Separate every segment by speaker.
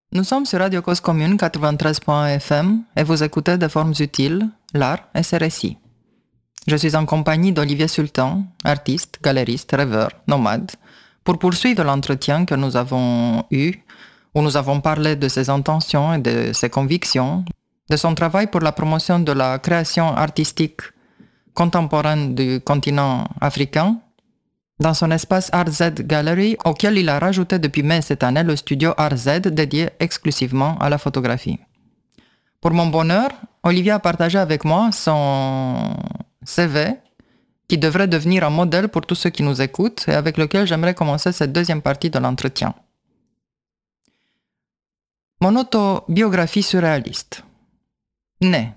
Speaker 1: Nous sommes sur Radio Cause Commune 93.1 FM et vous écoutez Des formes utiles, l'art et ses récits. Je suis en compagnie d'Olivier Sultan, artiste, galériste, rêveur, nomade, pour poursuivre l'entretien que nous avons eu, où nous avons parlé de ses intentions et de ses convictions, de son travail pour la promotion de la création artistique contemporaine du continent africain, dans son espace RZ Gallery, auquel il a rajouté depuis mai cette année le studio RZ dédié exclusivement à la photographie. Pour mon bonheur, Olivier a partagé avec moi son CV, qui devrait devenir un modèle pour tous ceux qui nous écoutent et avec lequel j'aimerais commencer cette deuxième partie de l'entretien. Mon autobiographie surréaliste. Né.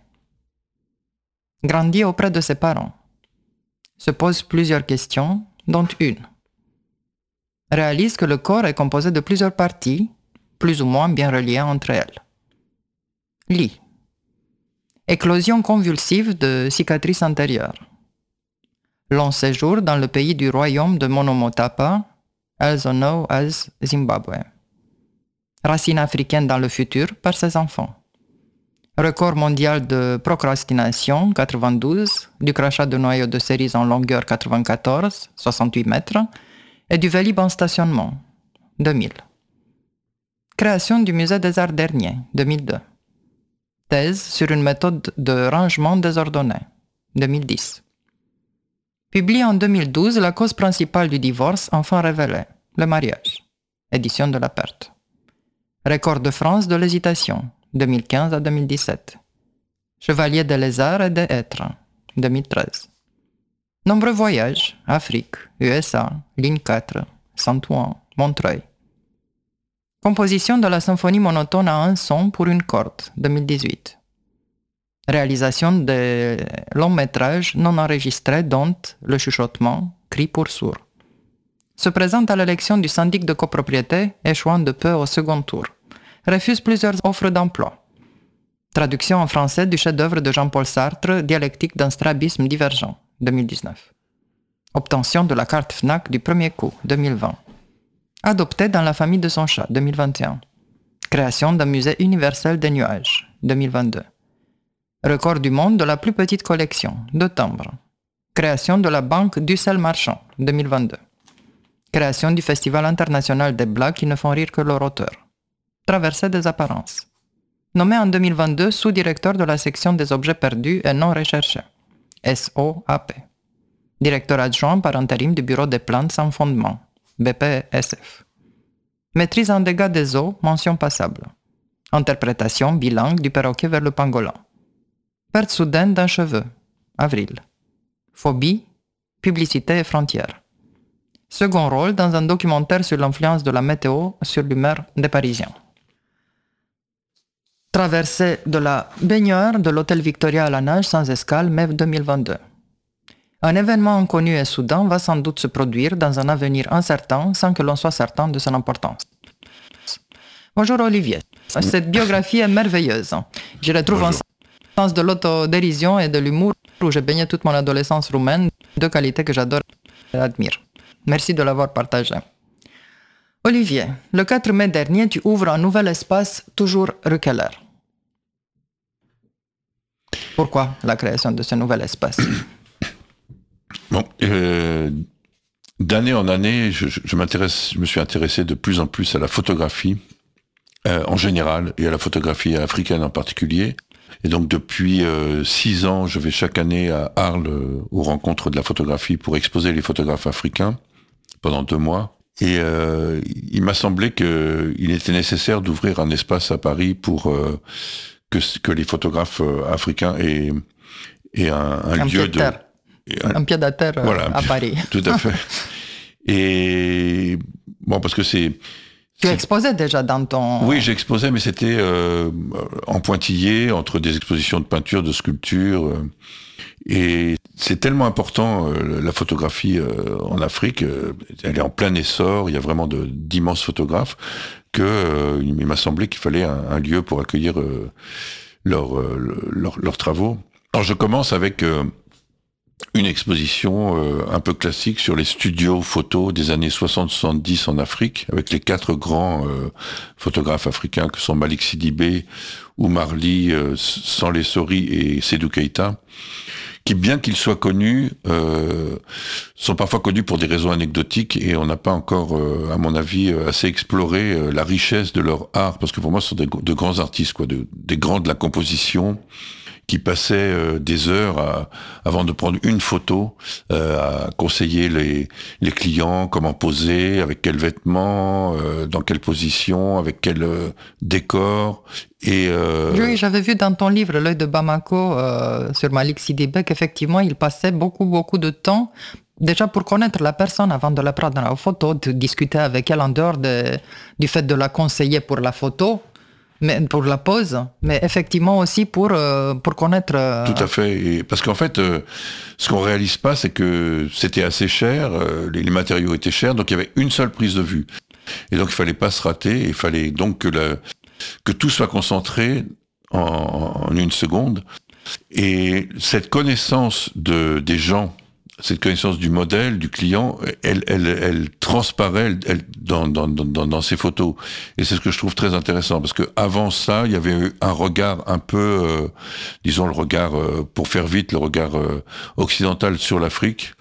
Speaker 1: Grandi auprès de ses parents. Se pose plusieurs questions, dont une. Réalise que le corps est composé de plusieurs parties, plus ou moins bien reliées entre elles. Lit. Éclosion convulsive de cicatrices antérieures. Long séjour dans le pays du royaume de Monomotapa, also known as Zimbabwe. Racine africaine dans le futur par ses enfants. Record mondial de procrastination, 92, du crachat de noyau de cerises en longueur 94, 68 mètres, et du Vélib en stationnement, 2000. Création du musée des arts derniers, 2002. Thèse sur une méthode de rangement désordonné, 2010. Publié en 2012 la cause principale du divorce enfin révélée, le mariage, édition de La Perte. Record de France de l'hésitation, 2015 à 2017. Chevalier des lézards et des hêtres, 2013. Nombreux voyages, Afrique, USA, Ligne 4, Saint-Ouen, Montreuil. Composition de la symphonie monotone à un son pour une corde, 2018. Réalisation des longs métrages non enregistrés dont Le chuchotement, Cri pour sourds. Se présente à l'élection du syndic de copropriété, échouant de peu au second tour. Refuse plusieurs offres d'emploi. Traduction en français du chef-d'œuvre de Jean-Paul Sartre, Dialectique d'un strabisme divergent, 2019. Obtention de la carte FNAC du premier coup, 2020. Adopté dans la famille de son chat, 2021. Création d'un musée universel des nuages, 2022. Record du monde de la plus petite collection, de timbres. Création de la banque du sel marchand, 2022. Création du Festival international des blagues qui ne font rire que leur auteur. Traversée des apparences. Nommé en 2022 sous-directeur de la section des objets perdus et non recherchés. SOAP. Directeur adjoint par intérim du bureau des plaintes sans fondement. BPSF. Maîtrise en dégâts des eaux, mention passable. Interprétation bilingue du perroquet vers le pangolin. Perte soudaine d'un cheveu. Avril. Phobie, publicité et frontières. Second rôle dans un documentaire sur l'influence de la météo sur l'humeur des Parisiens. Traversée de la baignoire de l'hôtel Victoria à la nage sans escale, mai 2022. Un événement inconnu et soudain va sans doute se produire dans un avenir incertain sans que l'on soit certain de son importance. Bonjour Olivier. Cette biographie est merveilleuse. J'y retrouve un sens de l'autodérision et de l'humour où j'ai baigné toute mon adolescence roumaine, deux qualités que j'adore et admire. Merci de l'avoir partagé. Olivier, le 4 mai dernier, tu ouvres un nouvel espace, toujours rue Keller. Pourquoi la création de ce nouvel espace ?
Speaker 2: Bon, d'année en année, je me suis intéressé de plus en plus à la photographie en général et à la photographie africaine en particulier. Et donc depuis 6 ans, je vais chaque année à Arles aux rencontres de la photographie pour exposer les photographes africains pendant 2 mois. Et il m'a semblé qu'il était nécessaire d'ouvrir un espace à Paris pour que les photographes africains aient un lieu de...
Speaker 1: Un pied-à-terre
Speaker 2: voilà,
Speaker 1: à Paris.
Speaker 2: Tout à fait. Et bon, parce que c'est...
Speaker 1: Tu exposais déjà dans ton...
Speaker 2: Oui, j'exposais, mais c'était en pointillé, entre des expositions de peinture, de sculpture. Et c'est tellement important, la photographie en Afrique. Elle est en plein essor, il y a vraiment d'immenses photographes, il m'a semblé qu'il fallait un lieu pour accueillir leurs travaux. Alors je commence avec une exposition un peu classique sur les studios photos des années 60-70 en Afrique, avec les 4 grands photographes africains que sont Malik Sidibé, Oumar Ly, Sanlé Sori et Sédou Keïta, qui, bien qu'ils soient connus, sont parfois connus pour des raisons anecdotiques, et on n'a pas encore, à mon avis, assez exploré la richesse de leur art, parce que pour moi, ce sont de grands artistes, quoi, des grands de la composition, qui passaient des heures avant de prendre une photo, à conseiller les clients, comment poser, avec quels vêtements, dans quelle position, avec quel décor. Et
Speaker 1: Oui, j'avais vu dans ton livre L'œil de Bamako sur Malik Sidibé qu'effectivement il passait beaucoup de temps déjà pour connaître la personne avant de la prendre en photo, de discuter avec elle en dehors du fait de la conseiller pour la photo, mais pour la pose, mais effectivement aussi pour connaître.
Speaker 2: Tout à fait. Et parce qu'en fait, ce qu'on réalise pas, c'est que c'était assez cher, les matériaux étaient chers, donc il y avait une seule prise de vue. Et donc il fallait pas se rater, il fallait donc que tout soit concentré en une seconde. Et cette connaissance des gens, cette connaissance du modèle, du client, elle transparaît dans ces photos. Et c'est ce que je trouve très intéressant, parce que avant ça, il y avait un regard un peu, disons le regard, pour faire vite, le regard occidental sur l'Afrique,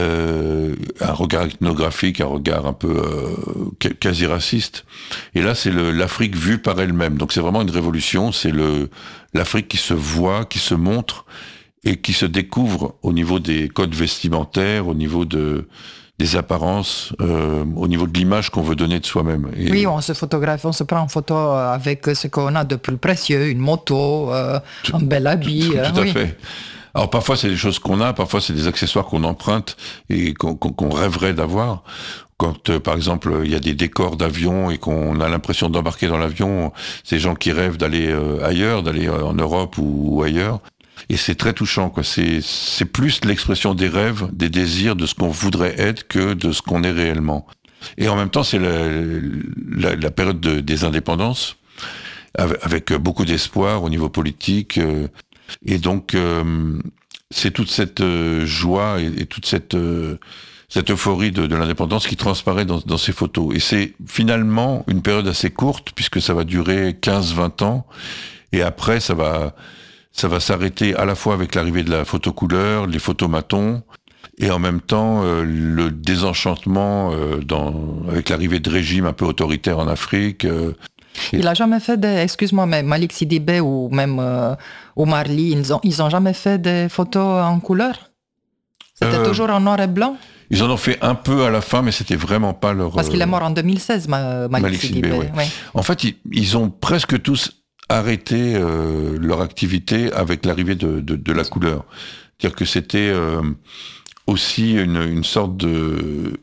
Speaker 2: un regard ethnographique, un regard un peu quasi raciste. Et là, c'est l'Afrique vue par elle-même. Donc c'est vraiment une révolution, c'est l'Afrique qui se voit, qui se montre, et qui se découvre au niveau des codes vestimentaires, au niveau des apparences, au niveau de l'image qu'on veut donner de soi-même. Et
Speaker 1: oui, on se photographie, on se prend en photo avec ce qu'on a de plus précieux, une moto, un bel habit.
Speaker 2: Tout à
Speaker 1: oui.
Speaker 2: fait. Alors parfois c'est des choses qu'on a, parfois c'est des accessoires qu'on emprunte et qu'on rêverait d'avoir. Quand par exemple il y a des décors d'avion et qu'on a l'impression d'embarquer dans l'avion, c'est des gens qui rêvent d'aller ailleurs, d'aller en Europe ou ailleurs. Et c'est très touchant, quoi. C'est plus l'expression des rêves, des désirs, de ce qu'on voudrait être que de ce qu'on est réellement. Et en même temps, c'est la période des indépendances, avec beaucoup d'espoir au niveau politique. Et donc, c'est toute cette joie et toute cette euphorie de l'indépendance qui transparaît dans ces photos. Et c'est finalement une période assez courte, puisque ça va durer 15-20 ans. Et après, ça va s'arrêter à la fois avec l'arrivée de la photo couleur, les photomatons, et en même temps le désenchantement avec l'arrivée de régimes un peu autoritaires en Afrique.
Speaker 1: Il a jamais fait excuse-moi, mais Malik Sidibé ou même Oumar Ly, ils ont jamais fait des photos en couleur? C'était toujours en noir et blanc?
Speaker 2: Ils en ont fait un peu à la fin, mais c'était vraiment pas leur...
Speaker 1: Parce qu'il est mort en 2016, Malik Sidibé.
Speaker 2: Ouais.
Speaker 1: Oui.
Speaker 2: En fait, ils ont presque tous arrêté leur activité avec l'arrivée de la couleur. C'est-à-dire que c'était aussi une sorte de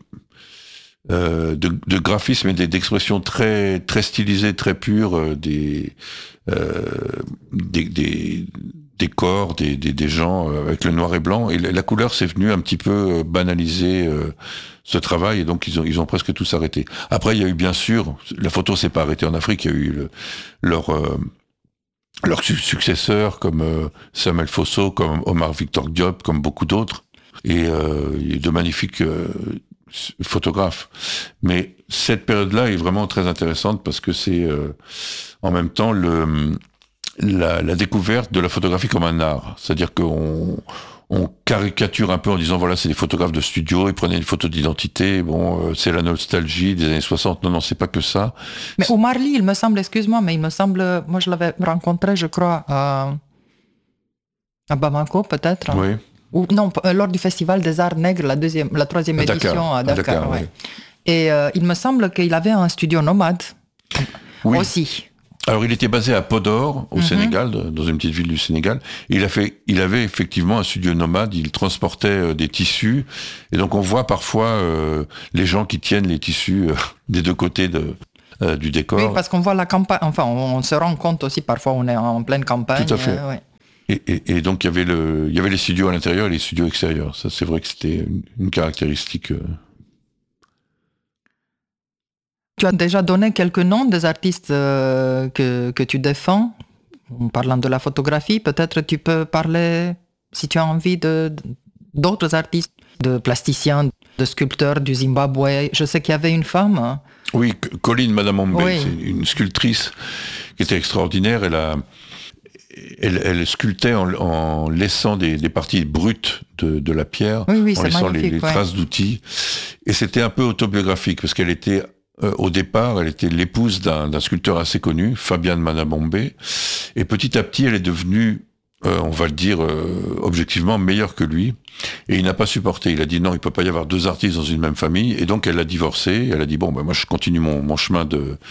Speaker 2: graphisme et d'expression très très stylisée, très pure des corps, des gens avec le noir et blanc. Et la couleur, c'est venu un petit peu banaliser ce travail, et donc ils ont presque tous arrêté. Après, il y a eu bien sûr, la photo s'est pas arrêtée en Afrique, il y a eu leurs successeurs comme Samuel Fosso, comme Omar Victor Diop, comme beaucoup d'autres, et de magnifiques photographes. Mais cette période-là est vraiment très intéressante parce que c'est en même temps la découverte de la photographie comme un art. C'est-à-dire qu'on caricature un peu en disant voilà, c'est des photographes de studio, ils prenaient une photo d'identité, c'est la nostalgie des années 60. Non, c'est pas que ça.
Speaker 1: Mais Oumar Ly, il me semble, excuse-moi, mais il me semble, moi je l'avais rencontré, je crois, à Bamako peut-être.
Speaker 2: Oui.
Speaker 1: Ou non, lors du Festival des Arts Nègres, la troisième édition à Dakar. Ouais.
Speaker 2: Oui.
Speaker 1: Et il me semble qu'il avait un studio nomade aussi.
Speaker 2: Alors il était basé à Podor, au Sénégal, dans une petite ville du Sénégal. Et il avait effectivement un studio nomade, il transportait des tissus. Et donc on voit parfois les gens qui tiennent les tissus des deux côtés du décor.
Speaker 1: Oui, parce qu'on voit la campagne, enfin on se rend compte aussi, parfois on est en pleine campagne.
Speaker 2: Tout à fait.
Speaker 1: Ouais.
Speaker 2: Et donc il y avait les studios à l'intérieur et les studios extérieurs. Ça, c'est vrai que c'était une caractéristique.
Speaker 1: Tu as déjà donné quelques noms des artistes que tu défends, en parlant de la photographie. Peut-être tu peux parler, si tu as envie, d'autres artistes, de plasticiens, de sculpteurs du Zimbabwe. Je sais qu'il y avait une femme. Hein.
Speaker 2: Oui, Colline Madamombe,
Speaker 1: Oui.
Speaker 2: c'est une sculptrice qui était extraordinaire. Elle sculptait en laissant des parties brutes de la pierre,
Speaker 1: Oui,
Speaker 2: en
Speaker 1: c'est
Speaker 2: laissant
Speaker 1: magnifique,
Speaker 2: les traces d'outils. Et c'était un peu autobiographique, parce qu'elle était, au départ, elle était l'épouse d'un sculpteur assez connu, Fabian Madamombe. Et petit à petit, elle est devenue, on va le dire objectivement, meilleure que lui. Et il n'a pas supporté. Il a dit non, il peut pas y avoir deux artistes dans une même famille. Et donc, elle l'a divorcé. Elle a dit bon, ben moi, je continue mon chemin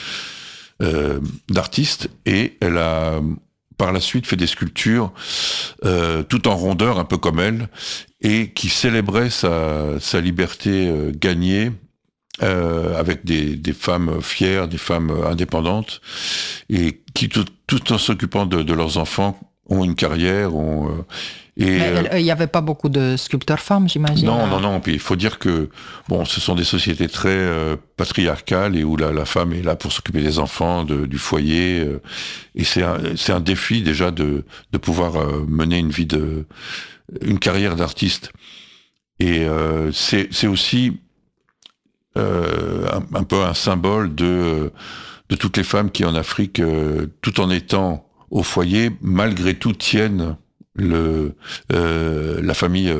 Speaker 2: d'artiste. Et elle a par la suite fait des sculptures tout en rondeur, un peu comme elle, et qui célébraient sa liberté gagnée avec des femmes fières, des femmes indépendantes, et qui tout en s'occupant de leurs enfants ont une carrière,
Speaker 1: Mais il n'y avait pas beaucoup de sculpteurs femmes, j'imagine.
Speaker 2: Non. Puis il faut dire que bon, ce sont des sociétés très patriarcales et où la femme est là pour s'occuper des enfants, du foyer. Et c'est un défi déjà de pouvoir mener une carrière d'artiste. Et c'est aussi un peu un symbole de toutes les femmes qui en Afrique, tout en étant au foyer, malgré tout tiennent la famille.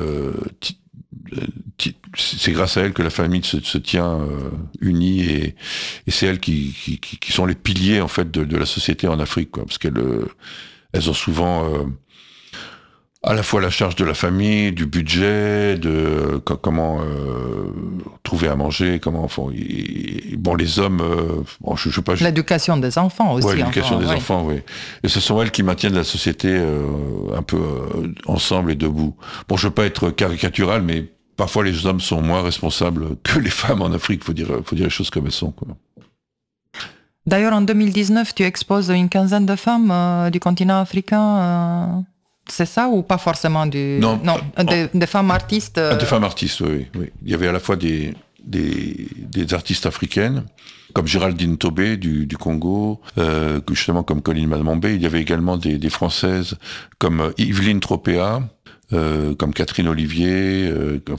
Speaker 2: C'est grâce à elle que la famille se tient unie, et c'est elles qui sont les piliers en fait de la société en Afrique, quoi, parce elles ont souvent à la fois la charge de la famille, du budget, de comment trouver à manger, bon, les hommes, bon, je sais pas.
Speaker 1: L'éducation des enfants aussi.
Speaker 2: Ouais, l'éducation des enfants, oui. Et ce sont elles qui maintiennent la société un peu ensemble et debout. Bon, je veux pas être caricatural, mais parfois les hommes sont moins responsables que les femmes en Afrique. Faut dire les choses comme elles sont, quoi.
Speaker 1: D'ailleurs, en 2019, tu exposes une quinzaine de femmes du continent africain. C'est ça ou pas forcément
Speaker 2: Non,
Speaker 1: des femmes artistes.
Speaker 2: Des femmes artistes, oui. Il y avait à la fois des artistes africaines, comme Géraldine Tobé du Congo, justement comme Colline Madamombe. Il y avait également des Françaises comme Yveline Tropea, comme Catherine Olivier.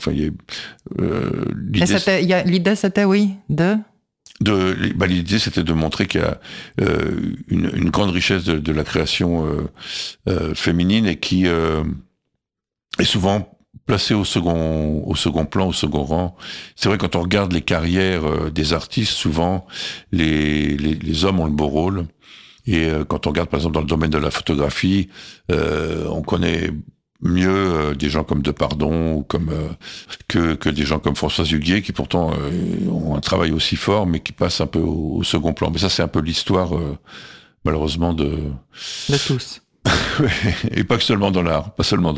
Speaker 1: L'idée, c'était, oui,
Speaker 2: l'idée, c'était de montrer qu'il y a une grande richesse de la création féminine, et qui est souvent placée au second plan, au second rang. C'est vrai, quand on regarde les carrières des artistes, souvent les hommes ont le beau rôle. Et quand on regarde par exemple dans le domaine de la photographie, on connaît mieux des gens comme Depardon ou que des gens comme Françoise Huguier, qui pourtant ont un travail aussi fort, mais qui passent un peu au second plan. Mais ça, c'est un peu l'histoire malheureusement de
Speaker 1: tous.
Speaker 2: Et pas seulement dans l'art.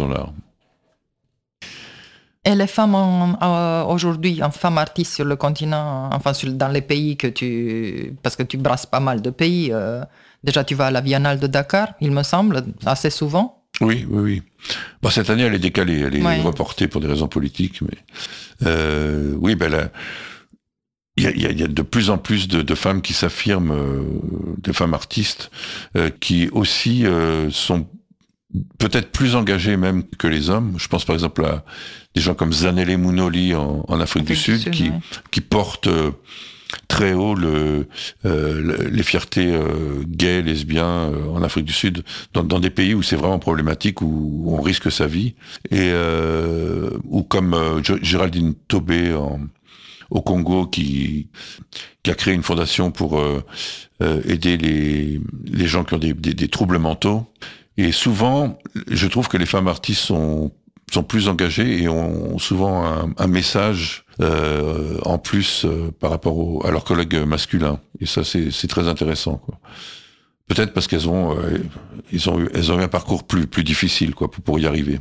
Speaker 1: Et les femmes aujourd'hui, femmes artistes sur le continent, dans les pays parce que tu brasses pas mal de pays. Déjà, tu vas à la Biennale de Dakar, il me semble, assez souvent.
Speaker 2: Oui. Bon, cette année, elle est décalée, elle est reportée pour des raisons politiques, mais oui, il y a de plus en plus de femmes qui s'affirment, de femmes artistes, qui aussi sont peut-être plus engagées même que les hommes. Je pense par exemple à des gens comme Zanele Mounoli en Afrique du Sud, qui portent très haut les fiertés gays, lesbiens en Afrique du Sud, dans des pays où c'est vraiment problématique, où on risque sa vie, et ou comme Géraldine Tobé au Congo, qui a créé une fondation pour aider les gens qui ont des troubles mentaux. Et souvent, je trouve que les femmes artistes sont plus engagées et ont souvent un message en plus par rapport à leurs collègues masculins. Et ça, c'est très intéressant, quoi. Peut-être parce qu'elles ont eu un parcours plus difficile, quoi, pour y arriver.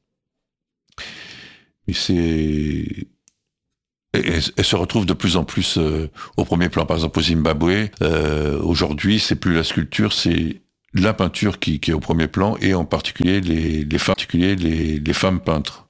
Speaker 2: Et elles se retrouvent de plus en plus au premier plan. Par exemple, au Zimbabwe, aujourd'hui, c'est plus la sculpture, c'est la peinture qui est au premier plan, et en particulier les femmes peintres.